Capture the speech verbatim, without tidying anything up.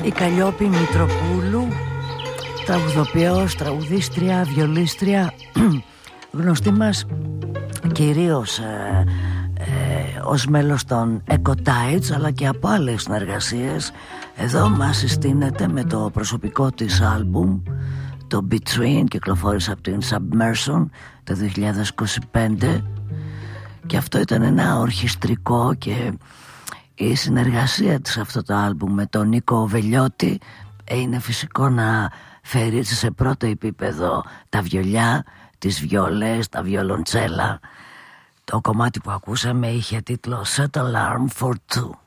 Η Καλλιόπη Μητροπούλου, τραγουδοποιός, τραγουδίστρια, βιολίστρια, γνωστή μας κυρίως ε, ε, ως μέλος των Ecotides, αλλά και από άλλες συνεργασίες. Εδώ μας συστήνεται με το προσωπικό της άλμπουμ, το Between, κυκλοφόρησε από την Submersion το δύο χιλιάδες είκοσι πέντε, και αυτό ήταν ένα ορχιστρικό, και η συνεργασία της αυτό το άλμπουμ με τον Νίκο Βελιώτη είναι φυσικό να φέρει έτσι σε πρώτο επίπεδο τα βιολιά, τις βιόλες, τα βιολοντσέλα. Το κομμάτι που ακούσαμε είχε τίτλο Set Alarm for Two.